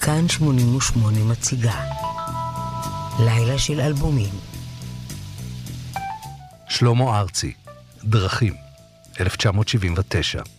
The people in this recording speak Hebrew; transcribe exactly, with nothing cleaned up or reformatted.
כאן שמונים ושמונה מציגה לילה של אלבומים. שלמה ארצי, דרכים, אלף תשע מאות שבעים ותשע.